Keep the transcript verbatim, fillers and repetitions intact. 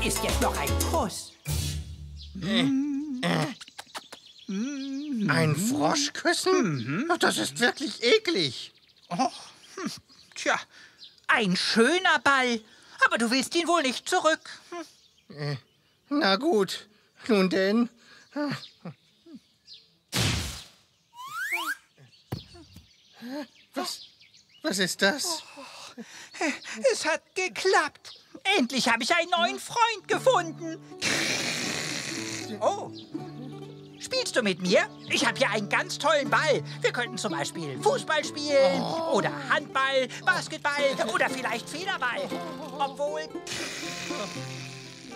ist jetzt noch ein Kuss. Äh, äh. Ein Frosch küssen? Mhm. Das ist wirklich eklig. Oh, hm. Tja, ein schöner Ball. Aber du willst ihn wohl nicht zurück. Hm. Äh, na gut, nun denn. Was, was ist das? Oh, es hat geklappt. Endlich habe ich einen neuen Freund gefunden. Oh. Spielst du mit mir? Ich habe hier einen ganz tollen Ball. Wir könnten zum Beispiel Fußball spielen oh. oder Handball, Basketball oder vielleicht Federball. Obwohl...